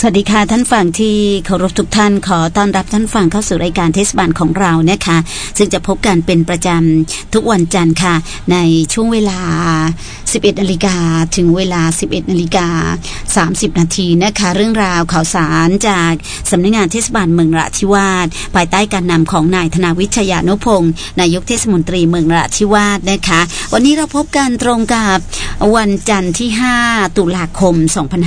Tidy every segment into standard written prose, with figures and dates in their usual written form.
วัสดีค่ะท่านฟังที่เคารพทุกท่านขอต้อนรับท่านฟังเข้าสู่รายการเทศบาลของเรานะคะซึ่งจะพบกันเป็นประจำทุกวันจันทร์ค่ะในช่วงเวลา 11:00 น.ถึงเวลา 11:30 น.นะคะเรื่องราวข่าวสารจากสำนักงานเทศบาลเมืองนราธิวาสภายใต้การนำของนายธนาวิชยานุพงศ์นายกเทศมนตรีเมืองนราธิวาสนะคะวันนี้เราพบกันตรงกับวันจันทร์ที่ 5 ตุลาคม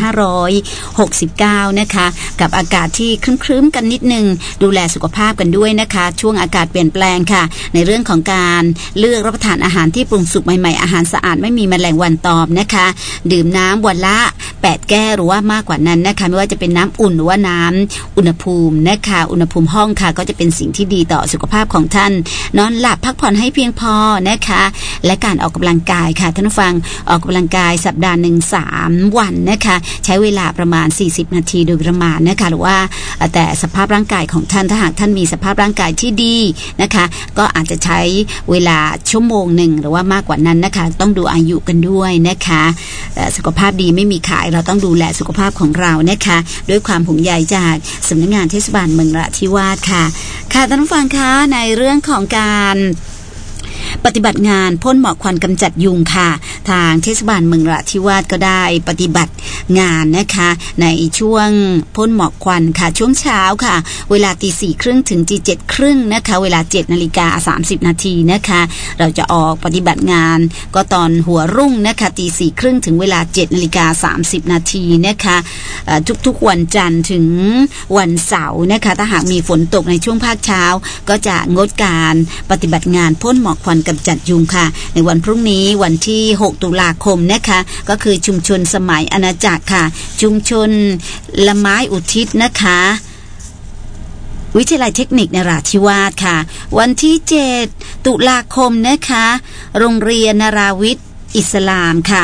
2569นะคะกับอากาศที่ครึ้มๆกันนิดนึงดูแลสุขภาพกันด้วยนะคะช่วงอากาศเปลี่ยนแปลงค่ะในเรื่องของการเลือกรับประทานอาหารที่ปรุงสุกใหม่ๆอาหารสะอาดไม่มีแมลงวันตอมนะคะดื่มน้ำวันละ8แก้วหรือว่ามากกว่านั้นนะคะไม่ว่าจะเป็นน้ำอุ่นหรือว่าน้ำอุณหภูมินะคะอุณหภูมิห้องค่ะก็จะเป็นสิ่งที่ดีต่อสุขภาพของท่านนอนหลับพักผ่อนให้เพียงพอนะคะและการออกกำลังกายค่ะท่านผู้ฟังออกกำลังกายสัปดาห์หนึ่ง3 วันนะคะใช้เวลาประมาณ40นาทีโดยประมาณนะคะหรือว่าแต่สภาพร่างกายของท่านถ้าหากท่านมีสภาพร่างกายที่ดีนะคะก็อาจจะใช้เวลาชั่วโมงหนึ่งหรือว่ามากกว่านั้นนะคะต้องดูอายุกันด้วยนะคะสุขภาพดีไม่มีขายเราต้องดูแลสุขภาพของเรานะคะด้วยความห่วงใยจากสำนักงานเทศบาลเมืองนราธิวาสค่ะค่ะท่านผู้ฟังคะในเรื่องของการปฏิบัติงานพ่นหมอกควันกำจัดยุงค่ะทางเทศบาลเมืองนราธิวาสก็ได้ปฏิบัติงานนะคะในช่วงพ่นหมอกควันค่ะช่วงเช้าค่ะเวลา 4:30 ถึง 7:30 นะคะเวลา 7:30 น.นะคะเราจะออกปฏิบัติงานก็ตอนหัวรุ่งนะคะ 4:30 ถึงเวลา 7:30 น.นะคะทุกๆวันจันทร์ถึงวันเสาร์นะคะถ้าหากมีฝนตกในช่วงภาคเช้าก็จะงดการปฏิบัติงานพ่นหมอกควันกำจัดยุงค่ะในวันพรุ่งนี้วันที่ 6 ตุลาคมนะคะก็คือชุมชนสมัยอาณาจักรค่ะชุมชนละไม้อุทิศนะคะวิทยาลัยเทคนิคนราธิวาสค่ะวันที่ 7 ตุลาคมนะคะโรงเรียนนราวิทย์อิสลามค่ะ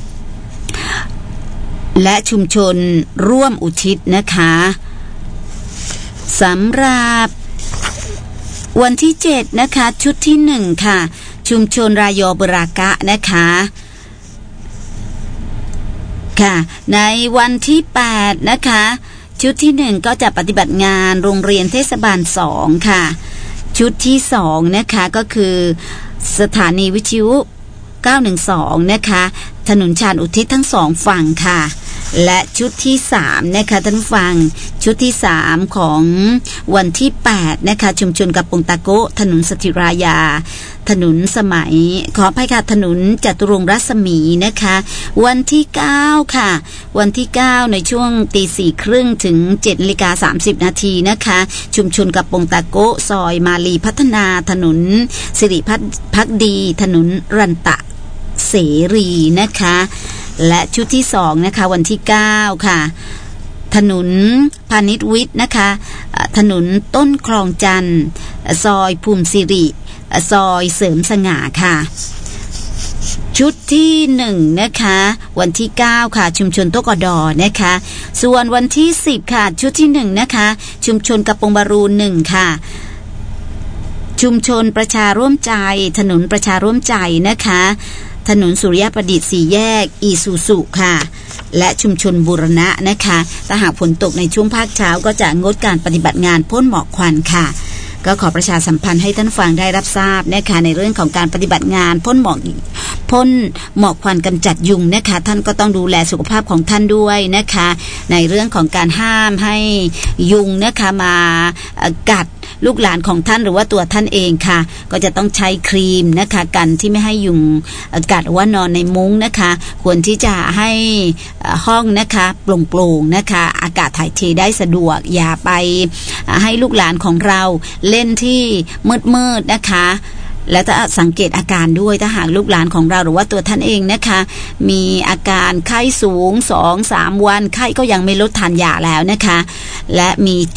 และชุมชนร่วมอุทิศนะคะสำหรับวันที่ 7 นะคะชุดที่ 1 ค่ะชุมชนรายอบรากะนะคะค่ะในวันที่ 8 นะคะชุดที่ 1 ก็จะปฏิบัติงานโรงเรียนเทศบาล 2 ค่ะชุดที่ 2 นะคะก็คือสถานีวิทยุ912 นะคะถนนชาญอุทิศทั้ง2ฝั่งค่ะและชุดที่3นะคะท่านฟังชุดที่3ของวันที่8นะคะชุมชนกะปงตะโกถนนสถิรายาถนนสมัยขออภัยค่ะถนนจตุรงค์รัศมีนะคะวันที่9ค่ะวันที่9ในช่วง 4:30 ถึง 7:30 น.นะคะชุมชนกะปงตะโกซอยมาลีพัฒนาถนนสิริพักดีถนนรันตะเสรีนะคะและชุดที่2นะคะวันที่9ค่ะถนนพาณิชย์วิทย์นะคะถนนต้นคลองจันทร์ซอยภูมิสิริซอยเสริมสง่าค่ะชุดที่1นะคะวันที่9ค่ะชุมชนโตกอดอนะคะส่วนวันที่10ค่ะชุดที่1นะคะชุมชนกระปงบารูน1ค่ะชุมชนประชาร่วมใจถนนประชาร่วมใจนะคะถนนสุริยประดิษฐ์4แยกอีซูซุค่ะและชุมชนบูรณะนะคะถ้าหากฝนตกในช่วงภาคเช้าก็จะงดการปฏิบัติงานพ่นหมอกควันค่ะก็ขอประชาสัมพันธ์ให้ท่านฟังได้รับทราบนะคะในเรื่องของการปฏิบัติงานพ่นหมอกควันกำจัดยุงนะคะท่านก็ต้องดูแลสุขภาพของท่านด้วยนะคะในเรื่องของการห้ามให้ยุงนะคะมากัดลูกหลานของท่านหรือว่าตัวท่านเองค่ะก็จะต้องใช้ครีมนะคะกันที่ไม่ให้ยุงกัดว่านอนในมุ้งนะคะควรที่จะให้ห้องนะคะโปร่งๆนะคะอากาศถ่ายเทได้สะดวกอย่าไปให้ลูกหลานของเราเล่นที่มืดๆนะคะและถ้าสังเกตอาการด้วยถ้าหากลูกหลานของเราหรือว่าตัวท่านเองนะคะมีอาการไข้สูง 2-3 วันไข้ก็ยังไม่ลดทานยาแล้วนะคะและมีจุด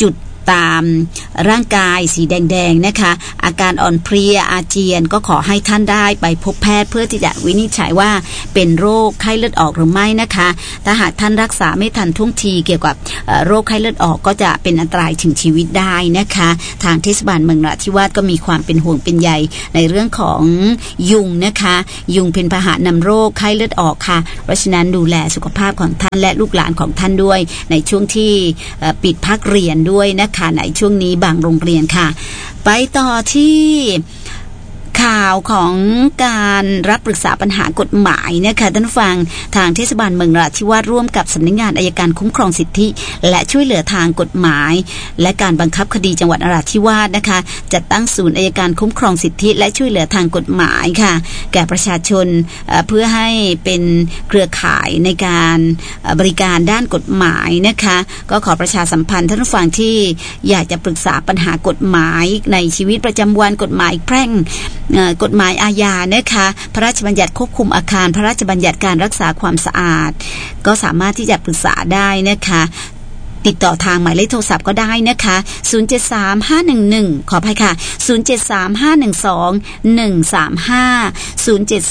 ตามร่างกายสีแดงๆนะคะอาการอ่อนเพลียอาเจียนก็ขอให้ท่านได้ไปพบแพทย์เพื่อที่จะวินิจฉัยว่าเป็นโรคไข้เลือดออกหรือไม่นะคะถ้าหากท่านรักษาไม่ทันท่วงทีเกี่ยวกับโรคไข้เลือดออกก็จะเป็นอันตรายถึงชีวิตได้นะคะทางเทศบาลเมืองนราธิวาสก็มีความเป็นห่วงเป็นใยในเรื่องของยุงนะคะยุงเป็นพาหะนำโรคไข้เลือดออกค่ะเพราะฉะนั้นดูแลสุขภาพของท่านและลูกหลานของท่านด้วยในช่วงที่ปิดภาคเรียนด้วยนะคะในช่วงนี้บางโรงเรียนค่ะไปต่อที่ข่าวของการรับปรึกษาปัญหากฎหมายนะคะท่านฟังทางเทศบาลเมืองนราธิวาสร่วมกับสำนักงานอัยการคุ้มครองสิทธิและช่วยเหลือทางกฎหมายและการบังคับคดีจังหวัดนราธิวาสนะคะจัดตั้งศูนย์อัยการคุ้มครองสิทธิและช่วยเหลือทางกฎหมายค่ะแก่ประชาชนเพื่อให้เป็นเครือข่ายในการบริการด้านกฎหมายนะคะก็ขอประชาสัมพันธ์ท่านฟังที่อยากจะปรึกษาปัญหากฎหมายในชีวิตประจำวันกฎหมายแพ่งกฎหมายอาญานะคะพระราชบัญญัติควบคุมอาคารพระราชบัญญัติการรักษาความสะอาดก็สามารถที่จะปรึกษาได้นะคะติดต่อทางหมายเลขโทรศัพท์ก็ได้นะคะ073-511ขออภัยค่ะ073-512-135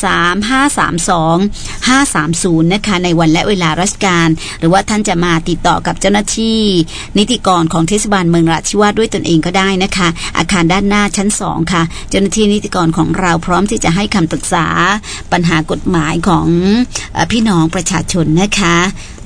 073-532-530นะคะในวันและเวลาราชการหรือว่าท่านจะมาติดต่อกับเจ้าหน้าที่นิติกรของเทศบาลเมืองนราธิวาสด้วยตนเองก็ได้นะคะอาคารด้านหน้าชั้น2ค่ะเจ้าหน้าที่นิติกรของเราพร้อมที่จะให้คำปรึกษาปัญหากฎหมายของพี่น้องประชาชนนะคะ